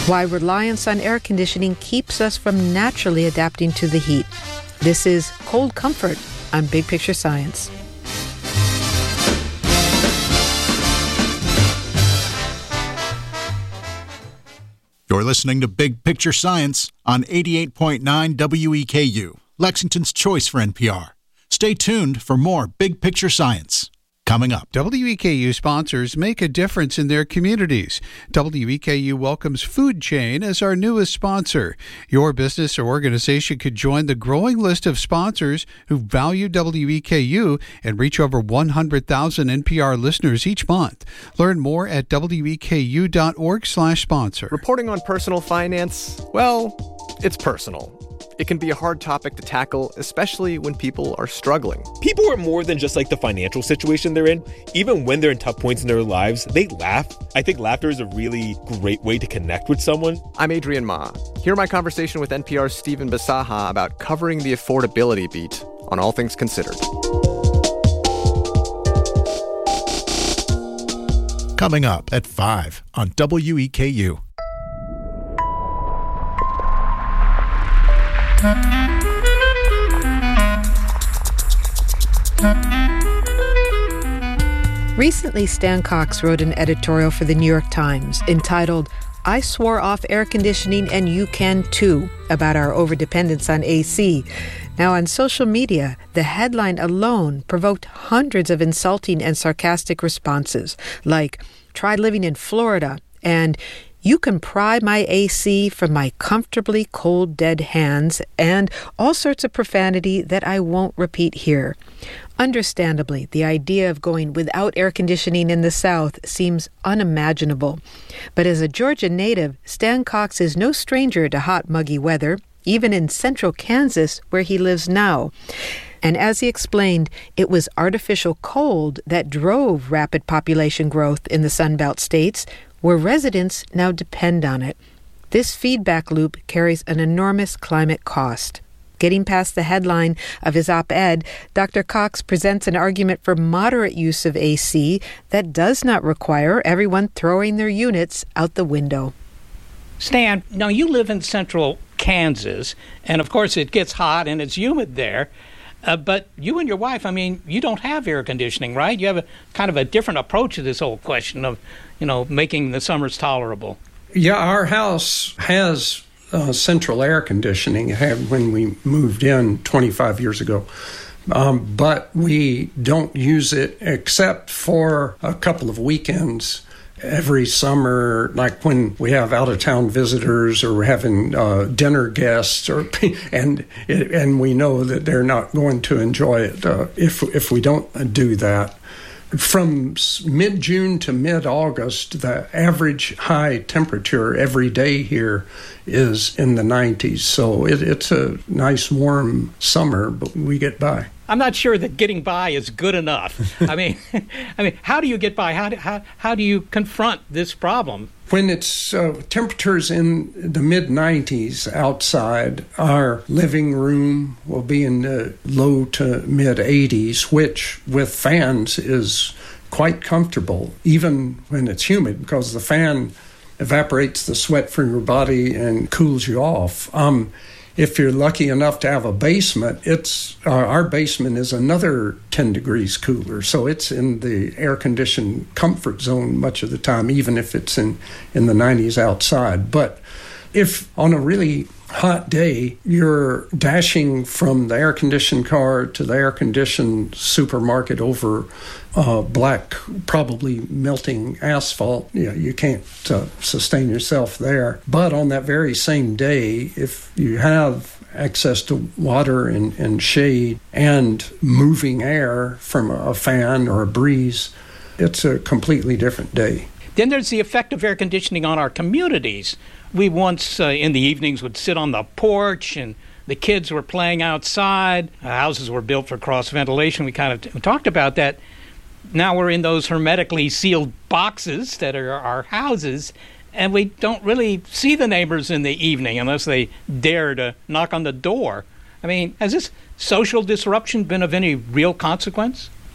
Why reliance on air conditioning keeps us from naturally adapting to the heat. This is Cold Comfort on Big Picture Science. You're listening to Big Picture Science on 88.9 WEKU, Lexington's choice for NPR. Stay tuned for more Big Picture Science. Coming up. WEKU sponsors make a difference in their communities. WEKU welcomes Food Chain as our newest sponsor. Your business or organization could join the growing list of sponsors who value WEKU and reach over 100,000 NPR listeners each month. Learn more at weku.org/sponsor. Reporting on personal finance, well, it's personal. It can be a hard topic to tackle, especially when people are struggling. People are more than just like the financial situation they're in. Even when they're in tough points in their lives, they laugh. I think laughter is a really great way to connect with someone. I'm Adrian Ma. Hear my conversation with NPR's Stephen Bisaha about covering the affordability beat on All Things Considered. Coming up at 5 on WEKU. Recently, Stan Cox wrote an editorial for the New York Times entitled, "I Swore Off Air Conditioning and You Can Too," about our overdependence on AC. Now, on social media, the headline alone provoked hundreds of insulting and sarcastic responses, like, "Try living in Florida," and "You can pry my AC from my comfortably cold, dead hands," and all sorts of profanity that I won't repeat here. Understandably, the idea of going without air conditioning in the South seems unimaginable. But as a Georgia native, Stan Cox is no stranger to hot, muggy weather, even in central Kansas, where he lives now. And as he explained, it was artificial cold that drove rapid population growth in the Sunbelt states, where residents now depend on it. This feedback loop carries an enormous climate cost. Getting past the headline of his op-ed, Dr. Cox presents an argument for moderate use of AC that does not require everyone throwing their units out the window. Stan, now you live in central Kansas, and of course it gets hot and it's humid there. But you and your wife, I mean, you don't have air conditioning, right? You have a kind of a different approach to this whole question of, making the summers tolerable. Yeah, our house has central air conditioning. It had when we moved in 25 years ago. But we don't use it except for a couple of weekends every summer, like when we have out-of-town visitors or we're having dinner guests, and we know that they're not going to enjoy it if we don't do that. From mid-June to mid-August, the average high temperature every day here is in the 90s. So it's a nice warm summer, but we get by. I'm not sure that getting by is good enough. I mean, how do you get by? How do you confront this problem? When it's temperatures in the mid-90s outside, our living room will be in the low to mid-80s, which with fans is quite comfortable, even when it's humid, because the fan evaporates the sweat from your body and cools you off. If you're lucky enough to have a basement, our basement is another 10 degrees cooler. So it's in the air-conditioned comfort zone much of the time, even if it's in the 90s outside. But if on a really hot day, you're dashing from the air-conditioned car to the air-conditioned supermarket over black, probably melting asphalt, you can't sustain yourself there. But on that very same day, if you have access to water and shade and moving air from a fan or a breeze, it's a completely different day. Then there's the effect of air conditioning on our communities. We once, in the evenings, would sit on the porch and the kids were playing outside. Houses were built for cross ventilation. We kind of talked about that. Now we're in those hermetically sealed boxes that are our houses, and we don't really see the neighbors in the evening unless they dare to knock on the door. I mean, has this social disruption been of any real consequence?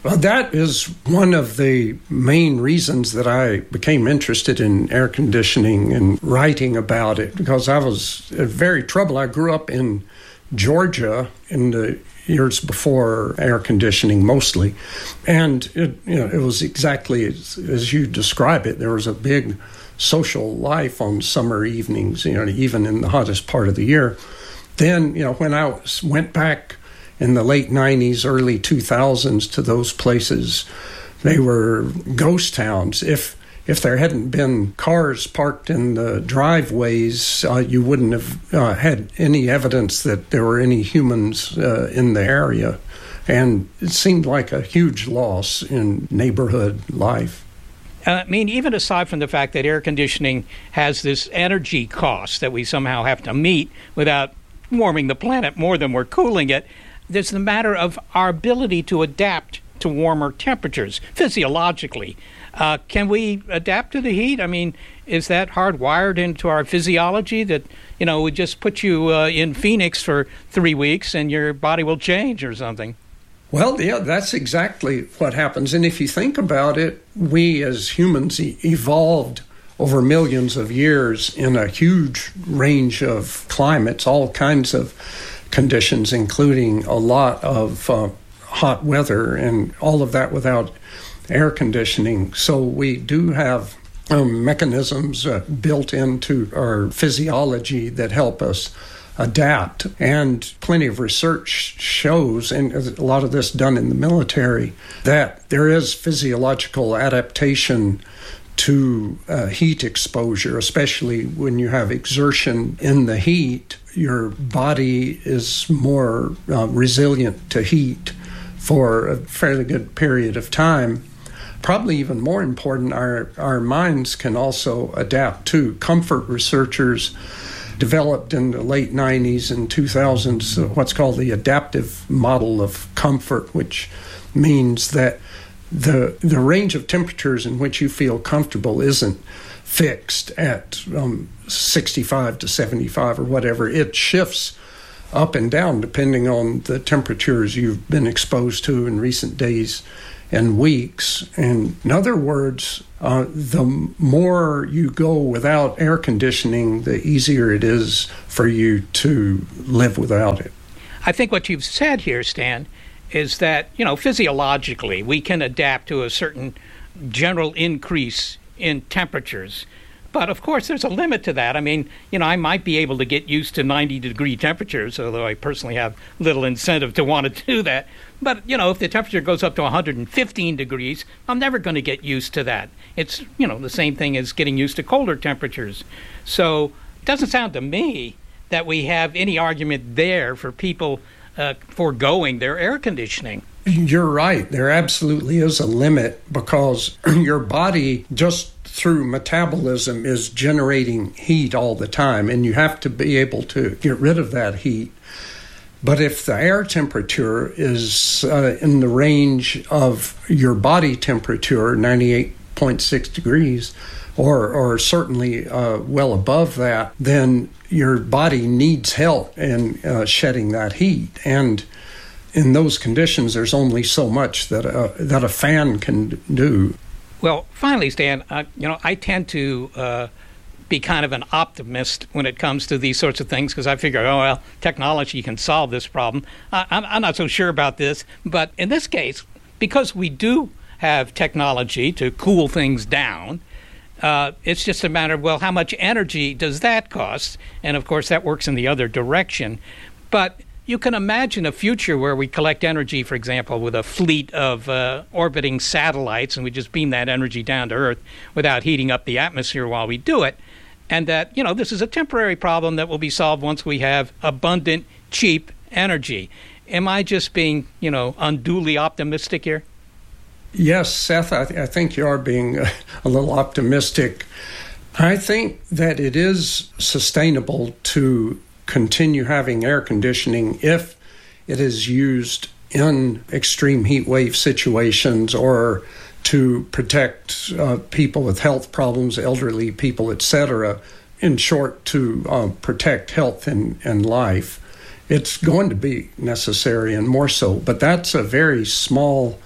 Well, that is one of the main reasons that I became interested in air conditioning and writing about it, because I was very troubled. I grew up in Georgia in the years before air conditioning mostly, and it was exactly as you describe it. There was a big social life on summer evenings, even in the hottest part of the year. Then, when I went back in the late 90s, early 2000s to those places, they were ghost towns. If there hadn't been cars parked in the driveways, you wouldn't have had any evidence that there were any humans in the area. And it seemed like a huge loss in neighborhood life. Even aside from the fact that air conditioning has this energy cost that we somehow have to meet without warming the planet more than we're cooling it, there's the matter of our ability to adapt to warmer temperatures physiologically. Can we adapt to the heat? Is that hardwired into our physiology that, we just put you in Phoenix for 3 weeks and your body will change or something? Well, yeah, that's exactly what happens. And if you think about it, we as humans evolved over millions of years in a huge range of climates, all kinds of conditions, including a lot of hot weather and all of that without air conditioning. So we do have mechanisms built into our physiology that help us adapt. And plenty of research shows, and a lot of this done in the military, that there is physiological adaptation to heat exposure, especially when you have exertion in the heat. Your body is more resilient to heat for a fairly good period of time. Probably even more important, our minds can also adapt to. Comfort researchers developed in the late 90s and 2000s what's called the adaptive model of comfort, which means that the range of temperatures in which you feel comfortable isn't fixed at 65 to 75 or whatever. It shifts up and down depending on the temperatures you've been exposed to in recent days and weeks. And in other words, the more you go without air conditioning, the easier it is for you to live without it. I think what you've said here, Stan, is that, physiologically we can adapt to a certain general increase in temperatures. But of course, there's a limit to that. I might be able to get used to 90-degree temperatures, although I personally have little incentive to want to do that. But, if the temperature goes up to 115 degrees, I'm never going to get used to that. It's, the same thing as getting used to colder temperatures. So it doesn't sound to me that we have any argument there for people foregoing their air conditioning. You're right. There absolutely is a limit, because your body, just through metabolism, is generating heat all the time, and you have to be able to get rid of that heat. But if the air temperature is in the range of your body temperature, 98.6 degrees, or certainly well above that, then your body needs help in shedding that heat. And in those conditions, there's only so much that a fan can do. Well, finally, Stan, I tend to be kind of an optimist when it comes to these sorts of things, because I figure, technology can solve this problem. I'm not so sure about this, but in this case, because we do have technology to cool things down, it's just a matter of, how much energy does that cost? And of course, that works in the other direction. But you can imagine a future where we collect energy, for example, with a fleet of orbiting satellites, and we just beam that energy down to Earth without heating up the atmosphere while we do it. And that, this is a temporary problem that will be solved once we have abundant, cheap energy. Am I just being, unduly optimistic here? Yes, Seth, I think you are being a little optimistic. I think that it is sustainable to continue having air conditioning if it is used in extreme heat wave situations, or to protect people with health problems, elderly people, etc. In short, to protect health and life. It's going to be necessary, and more so, but that's a very small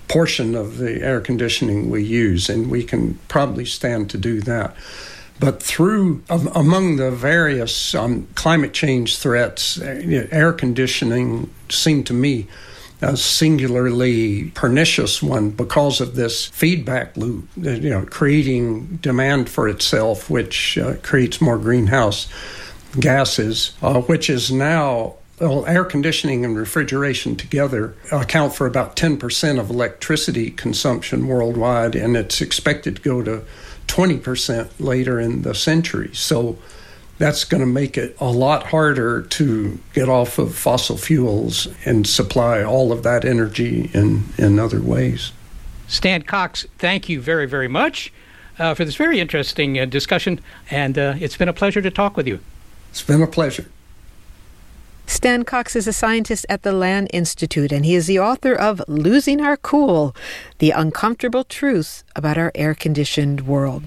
portion of the air conditioning we use, and we can probably stand to do that. But among the various climate change threats, air conditioning seemed to me a singularly pernicious one because of this feedback loop, creating demand for itself, which creates more greenhouse gases, which is now, air conditioning and refrigeration together account for about 10% of electricity consumption worldwide, and it's expected to go to 20% later in the century. So that's going to make it a lot harder to get off of fossil fuels and supply all of that energy in other ways. Stan Cox, thank you very, very much for this very interesting discussion, and it's been a pleasure to talk with you. It's been a pleasure. Stan Cox is a scientist at the Land Institute, and he is the author of Losing Our Cool, The Uncomfortable Truth About Our Air-Conditioned World.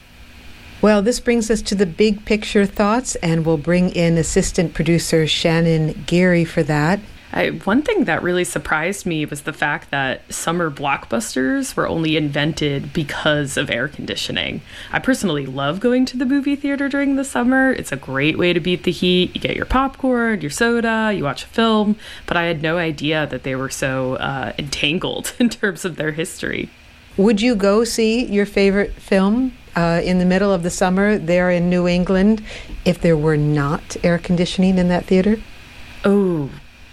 Well, this brings us to the big picture thoughts, and we'll bring in assistant producer Shannon Geary for that. One thing that really surprised me was the fact that summer blockbusters were only invented because of air conditioning. I personally love going to the movie theater during the summer. It's a great way to beat the heat. You get your popcorn, your soda, you watch a film, but I had no idea that they were so entangled in terms of their history. Would you go see your favorite film in the middle of the summer there in New England if there were not air conditioning in that theater? Oh,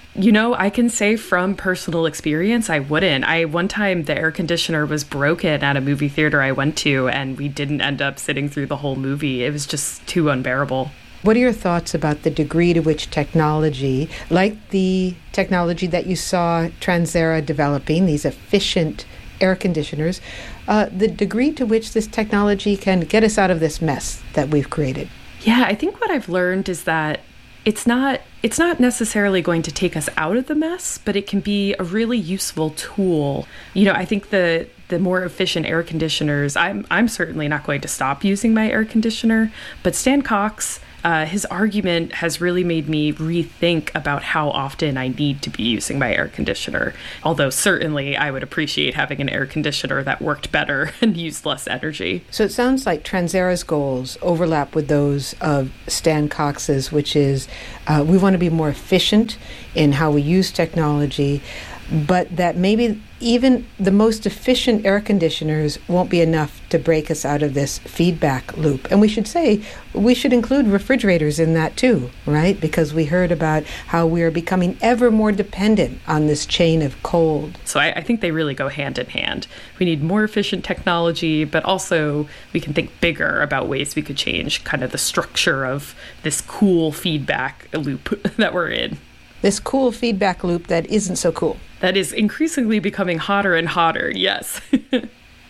I can say from personal experience, I wouldn't. One time the air conditioner was broken at a movie theater I went to, and we didn't end up sitting through the whole movie. It was just too unbearable. What are your thoughts about the degree to which technology, like the technology that you saw Transera developing, these efficient air conditioners, the degree to which this technology can get us out of this mess that we've created? Yeah, I think what I've learned is that it's not necessarily going to take us out of the mess, but it can be a really useful tool. I think the more efficient air conditioners, I'm certainly not going to stop using my air conditioner, but Stan Cox, his argument has really made me rethink about how often I need to be using my air conditioner. Although certainly I would appreciate having an air conditioner that worked better and used less energy. So it sounds like Transera's goals overlap with those of Stan Cox's, which is we want to be more efficient in how we use technology, but that maybe even the most efficient air conditioners won't be enough to break us out of this feedback loop. And we should include refrigerators in that too, right? Because we heard about how we are becoming ever more dependent on this chain of cold. So I think they really go hand in hand. We need more efficient technology, but also we can think bigger about ways we could change kind of the structure of this cool feedback loop that we're in. This cool feedback loop that isn't so cool. That is increasingly becoming hotter and hotter, yes.